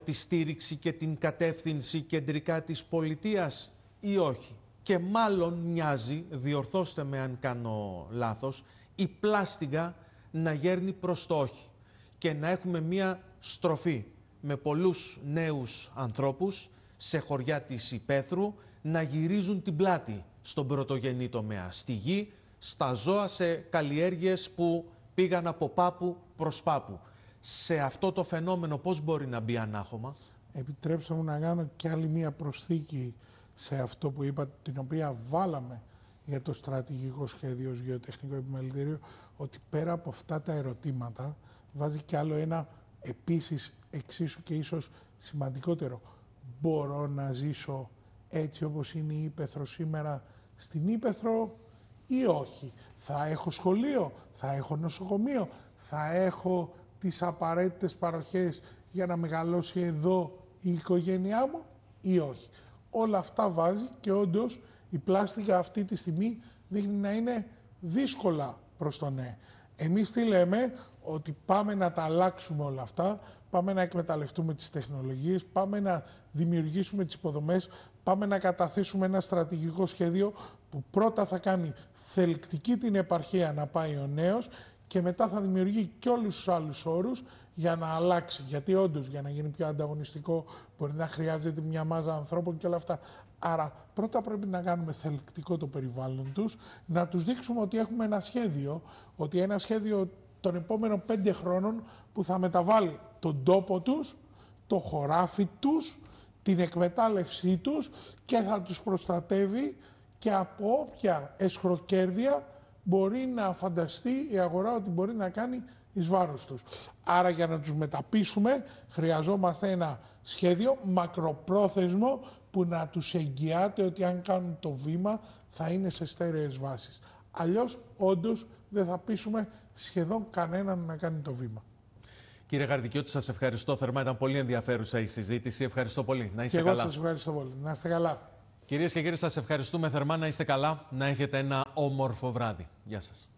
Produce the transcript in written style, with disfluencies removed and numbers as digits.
τη στήριξη και την κατεύθυνση κεντρικά της πολιτείας ή όχι? Και μάλλον μοιάζει, διορθώστε με αν κάνω λάθος, η πλάστιγκα να γέρνει προς το όχι και να έχουμε μία στροφή με πολλούς νέους ανθρώπους σε χωριά της υπαίθρου να γυρίζουν την πλάτη στον πρωτογενή τομέα, στη γη, στα ζώα, σε καλλιέργειες που πήγαν από πάπου προς πάπου. Σε αυτό το φαινόμενο πώς μπορεί να μπει ανάχωμα? Επιτρέψτε μου να κάνω και άλλη μία προσθήκη σε αυτό που είπα, την οποία βάλαμε για το στρατηγικό σχέδιο ως γεωτεχνικό επιμελητήριο, ότι πέρα από αυτά τα ερωτήματα βάζει κι άλλο ένα επίσης εξίσου και ίσως σημαντικότερο. Μπορώ να ζήσω έτσι όπως είναι η Ύπαιθρο σήμερα στην Ύπαιθρο ή όχι? Θα έχω σχολείο, θα έχω νοσοκομείο, θα έχω τις απαραίτητες παροχές για να μεγαλώσει εδώ η οικογένειά μου ή όχι? Όλα αυτά βάζει και όντως η πλάστιγκα αυτή τη στιγμή δείχνει να είναι δύσκολα προς το ναι. Εμείς τι λέμε? Ότι πάμε να τα αλλάξουμε όλα αυτά, πάμε να εκμεταλλευτούμε τις τεχνολογίες, πάμε να δημιουργήσουμε τις υποδομές, πάμε να καταθέσουμε ένα στρατηγικό σχέδιο που πρώτα θα κάνει θελκτική την επαρχία να πάει ο νέος και μετά θα δημιουργεί και όλους τους άλλους όρους για να αλλάξει. Γιατί όντως για να γίνει πιο ανταγωνιστικό μπορεί να χρειάζεται μια μάζα ανθρώπων και όλα αυτά. Άρα πρώτα πρέπει να κάνουμε θελκτικό το περιβάλλον τους, να τους δείξουμε ότι έχουμε ένα σχέδιο, ότι ένα σχέδιο των επόμενων 5 χρόνων που θα μεταβάλει τον τόπο τους, το χωράφι τους, την εκμετάλλευσή τους και θα τους προστατεύει και από όποια εσχροκέρδεια μπορεί να φανταστεί η αγορά ότι μπορεί να κάνει εις βάρος τους. Άρα για να τους μεταπείσουμε χρειαζόμαστε ένα σχέδιο μακροπρόθεσμο που να τους εγγυάται ότι αν κάνουν το βήμα θα είναι σε στέρεες βάσεις. Αλλιώς όντως δεν θα πείσουμε σχεδόν κανέναν να κάνει το βήμα. Κύριε Γαρδικιώτη, σας ευχαριστώ θερμά. Ήταν πολύ ενδιαφέρουσα η συζήτηση. Ευχαριστώ πολύ. Να είστε καλά. Και εγώ σας ευχαριστώ πολύ. Να είστε καλά. Κυρίες και κύριοι, σας ευχαριστούμε θερμά. Να είστε καλά. Να έχετε ένα όμορφο βράδυ. Γεια σας.